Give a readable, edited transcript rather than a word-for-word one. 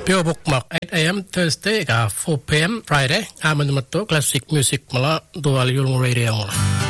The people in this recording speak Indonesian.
Pio Bookmark 8 a.m. Thursday ka 4 p.m. Friday aman matto classic music mala dual yung radio mala.